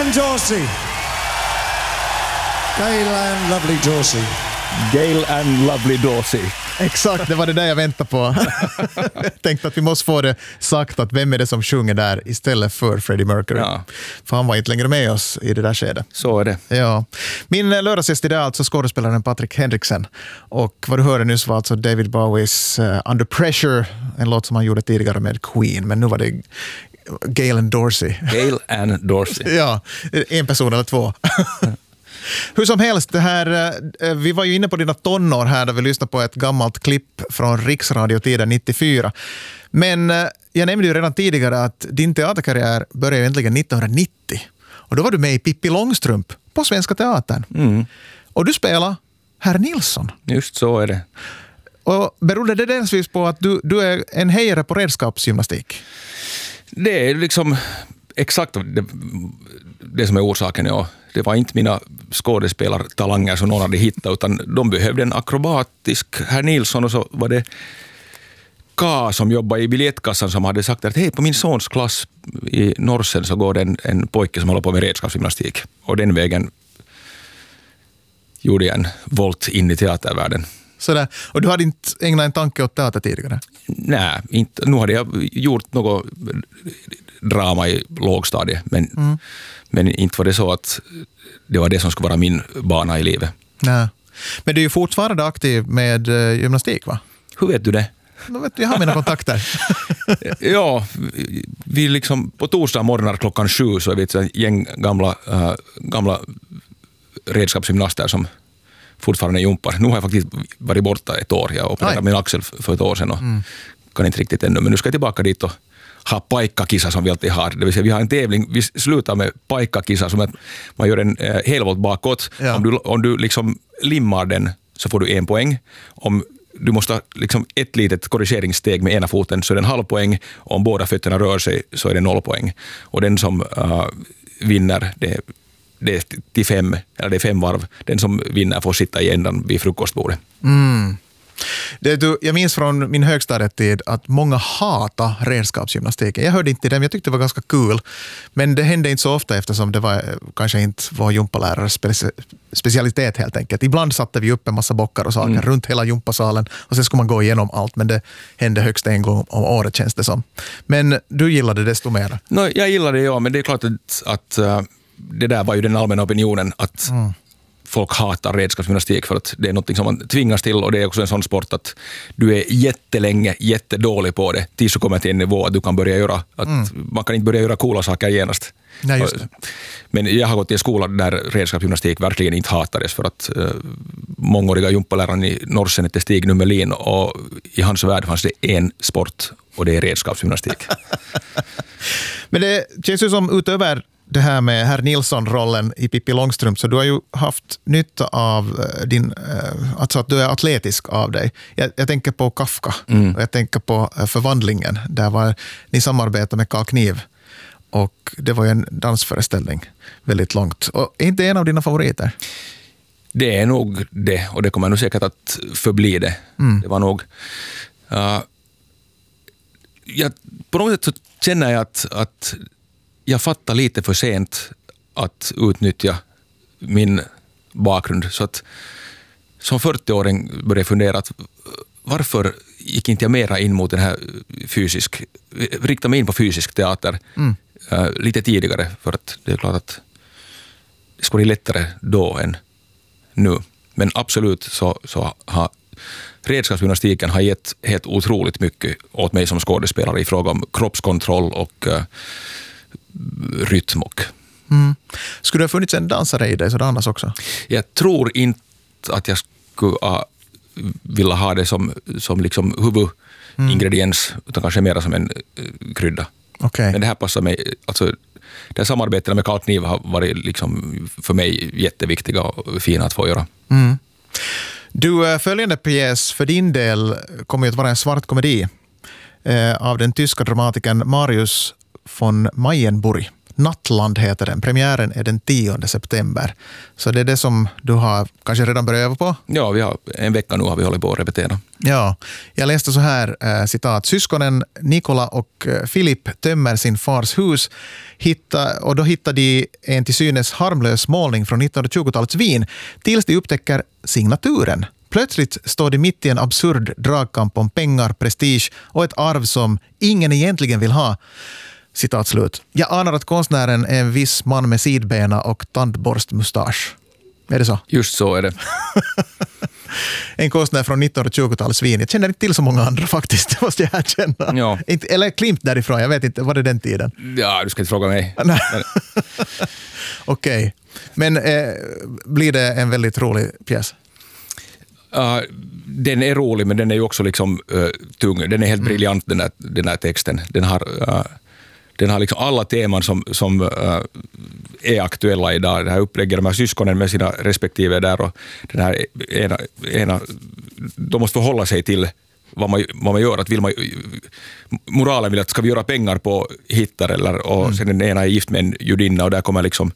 and Dorsey. Gail and Lovely Dorsey. Gail and Lovely Dorsey. Exakt, det var det där jag väntade på. Jag tänkte att vi måste få det sagt att vem är det som sjunger där istället för Freddie Mercury. Ja. För han var inte längre med oss i det där skedet. Så är det. Ja. Min lördagsgäst idag är alltså skådespelaren Patrick Henriksen. Och vad du hörde nyss var alltså David Bowies Under Pressure, en låt som han gjorde tidigare med Queen. Men nu var det Gail and Dorsey. Gail and Dorsey. Ja, en person eller två. Hur som helst, det här, vi var ju inne på dina tonår här där vi lyssnade på ett gammalt klipp från Riksradiotiden 94. Men jag nämnde ju redan tidigare att din teaterkarriär började egentligen 1990. Och då var du med i Pippi Långstrump på Svenska Teatern. Mm. Och du spelade Herr Nilsson. Just så är det. Och berodde det delvis på att du är en hejare på redskapsgymnastik? Det är liksom exakt det som är orsaken. Ja. Det var inte mina skådespelartalanger som någon hade hittat, utan de behövde en akrobatisk Herr Nilsson, och så var det K som jobbade i biljettkassan som hade sagt att hej, på min sons klass i Norsen så går det en pojke som håller på med redskapsgymnastik. Och den vägen gjorde jag en volt in i teatervärlden. Sådär. Och du hade inte ägnat en tanke åt teater tidigare? Nej, inte. Nu hade jag gjort något drama i lågstadiet, men inte var det så att det var det som skulle vara min bana i livet. Nej. Men du är ju fortfarande aktiv med gymnastik, va? Hur vet du det? Jag har mina kontakter. Ja, vi liksom på torsdag morgnar 7:00 så är vi ett gäng gamla redskapsgymnaster som fortfarande jumpar. Nu har jag faktiskt varit borta ett år. Jag opererade min axel för ett år sedan och kan inte riktigt ännu. Men nu ska jag tillbaka dit och ha paikkakisa som vi alltid har. Det vill säga vi har en tävling, vi slutar med paikkakisa som att man gör en helvolt bakåt. Ja. Om du liksom limmar den så får du 1 poäng. Om du måste ha liksom ett litet korrigeringssteg med ena foten så är det 0,5 poäng. Om båda fötterna rör sig så är det 0 poäng. Och den som vinner det är till 5, eller det är 5 varv. Den som vinner får sitta i ändan vid frukostbordet. Mm. Jag minns från min högstadietid att många hatar redskapsgymnastiken. Jag hörde inte dem, jag tyckte det var ganska kul. Men det hände inte så ofta eftersom det var kanske inte var gympalärares specialitet helt enkelt. Ibland satte vi upp en massa bockar och saker runt hela gympasalen och sen skulle man gå igenom allt, men det hände högst en gång om året känns det som. Men du gillade det desto mer? Jag gillade det, ja, men det är klart att det där var ju den allmänna opinionen att folk hatar redskapsgymnastik för att det är något som man tvingas till, och det är också en sån sport att du är jättelänge jättedålig på det tills du kommer till en nivå att du kan börja göra man kan inte börja göra coola saker genast. Nej, just det. Men jag har gått i en skola där redskapsgymnastik verkligen inte hatades för att mångåriga gympaläraren i Norsen hette Stig Nummelin, och i hans värld fanns det en sport och det är redskapsgymnastik. Men det känns ju som utöver det här med Herr Nilsson-rollen i Pippi Långstrump, så du har ju haft nytta av alltså att du är atletisk av dig. Jag tänker på Kafka och jag tänker på Förvandlingen, där ni samarbetade med Carl Kniv och det var ju en dansföreställning väldigt långt. Och är inte en av dina favoriter? Det är nog det, och det kommer nog säkert att förbli det. Det var nog på något sätt så känner jag att jag fattar lite för sent att utnyttja min bakgrund. Så att som 40-åring började jag fundera att varför gick inte jag mera in mot den här rikta mig in på fysisk teater lite tidigare, för att det är klart att det skulle bli lättare då än nu. Men absolut så har redskapsgymnastiken har gett helt otroligt mycket åt mig som skådespelare i fråga om kroppskontroll och rytm. Skulle det ha funnits en dansare i dig så annars också? Jag tror inte att jag skulle vilja ha det som liksom huvudingrediens, utan kanske mer som en krydda. Okay. Men det här passar mig, alltså det här samarbetet med Carl Kniv har varit liksom för mig jätteviktiga och fina att få göra. Du, följande pjäs för din del kommer ju att vara en svart komedi av den tyska dramatikern Marius von Mayenburg, Nattland heter den. Premiären är den 10 september. Så det är det som du har kanske redan börjat öva på? Ja, vi har en vecka nu har vi hållit på att repetera. Ja, jag läste så här, citat. Syskonen Nikola och Filip tömmer sin fars hus och då hittar de en till synes harmlös målning från 1920-talets Wien tills de upptäcker signaturen. Plötsligt står de mitt i en absurd dragkamp om pengar, prestige och ett arv som ingen egentligen vill ha. Citat slut. Jag anar att konstnären är en viss man med sidbena och tandborstmustasch. Är det så? Just så är det. En konstnär från 1920-talets Wien. Jag känner inte till så många andra faktiskt, det måste jag erkänna. Ja. Eller Klimt därifrån, jag vet inte, var det den tiden? Ja, du ska inte fråga mig. Okej. Men blir det en väldigt rolig pjäs? Den är rolig, men den är ju också liksom tung. Den är helt briljant, den här texten. Den har liksom alla teman som är aktuella idag. Det här upplägger de här syskonen med sina respektive där, och den här ena de måste förhålla sig till vad man gör. Att moralen vill att ska vi göra pengar på hittar, eller, och sen den ena är gift med en judinna, och där kommer liksom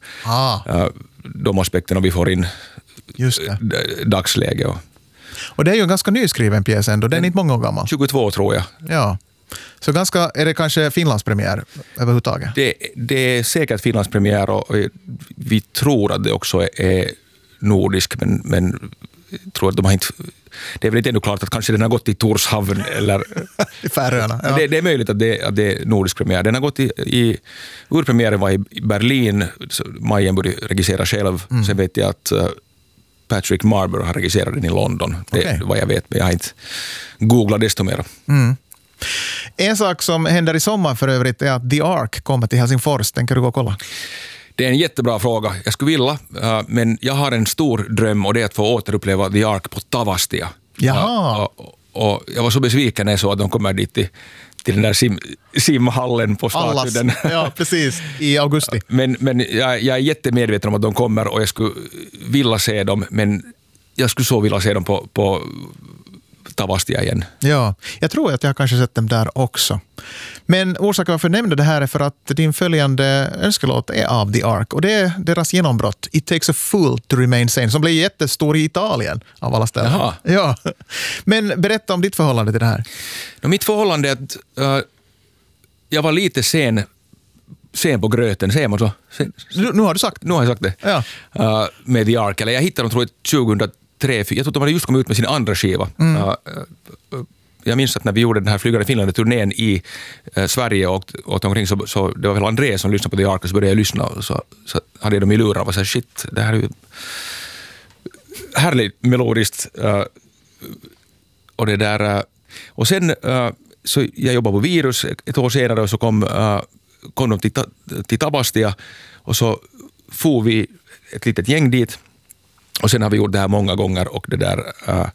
de aspekterna vi får in. Just det. Dagsläge. Och det är ju en ganska nyskriven pjäs ändå, den är inte många år gammal. 22 tror jag. Ja. Så är det kanske Finlandspremiär överhuvudtaget? Det är säkert Finlandspremiär, och vi tror att det också är nordisk, men tror att de har inte... Det är väl inte ännu klart att kanske den har gått i Torshavn eller... I Färöarna, ja. Det är möjligt att det är nordisk premiär. Den har gått urpremiären var i Berlin, Majenburg regisserar själv. Sen vet jag att Patrick Marber har regisserat den i London. Det är vad jag vet, men jag har inte googlat desto mer. En sak som händer i sommar för övrigt är att The Ark kommer till Helsingfors. Tänker du gå och kolla? Det är en jättebra fråga. Jag skulle vilja, men jag har en stor dröm, och det är att få återuppleva The Ark på Tavastia. Jaha. Och jag var så besviken när jag såg att de kommer dit till den där simhallen på Statuden. Ja, precis. I augusti. Men jag är jättemedveten om att de kommer, och jag skulle vilja se dem, men jag skulle så vilja se dem på Tavastia igen. Ja, jag tror att jag har kanske sett dem där också. Men orsaken varför jag nämnde det här är för att din följande önskelåt är av The Ark, och det är deras genombrott It Takes a Fool to Remain Sane, som blev jättestor i Italien av alla ställen. Jaha. Ja. Men berätta om ditt förhållande till det här. Mitt förhållande är att jag var lite sen på gröten, säger man så? Nu har du sagt. Nu har jag sagt det. Ja. Med The Ark, eller jag hittade dem tror jag 2003. Jag tror att de hade just kommit ut med sin andra skiva. Jag minns att när vi gjorde den här Flygande Finland-turnén i Sverige och omkring, så det var väl André som lyssnade på The Ark, och så började jag lyssna, och så hade jag dem i lurar och var så här, shit, det här är ju härligt melodiskt. Och det där, och sen så jag jobbade på Virus ett år senare, och så kom de till Tavastia, och så får vi ett litet gäng dit. Och sen har vi gjort det här många gånger, och det där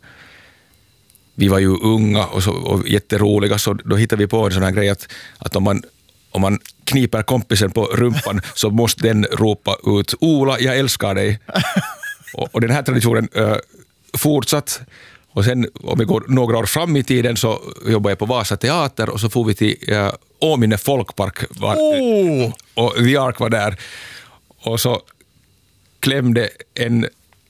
vi var ju unga och jätteroliga, så då hittade vi på en sån här grej att om man kniper kompisen på rumpan så måste den ropa ut Ola, jag älskar dig. och den här traditionen fortsatt. Och sen om vi går några år fram i tiden så jobbade jag på Vasa teater, och så får vi till Åminne folkpark och The Ark var där, och så klämde en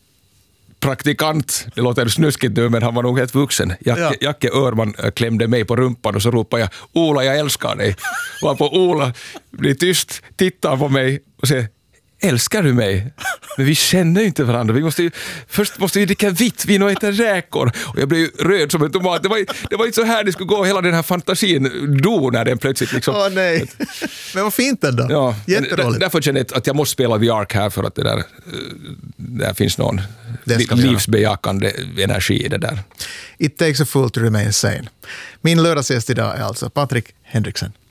praktikant, det låter snuskigt nu, men han var nog helt vuxen. Jacke Örman klämde mig på rumpan, och så ropade jag Ola, jag älskar dig. Varpå Ola blir tyst, tittar på mig och säger, älskar du mig? Men vi känner ju inte varandra. Först måste vi dricka vitt vin och äta räkor. Och jag blev röd som en tomat. Det var inte så här det skulle gå. Hela den här fantasin dog när den plötsligt liksom... Åh nej. Men vad fint ändå. Ja, jätteroligt. Därför känner jag att jag måste spela The Ark här, för att det där finns någon livsbejakande energi i det där. It Takes a Fool to Remain Sane. Min lördagsgäst idag är alltså Patrik Henriksen.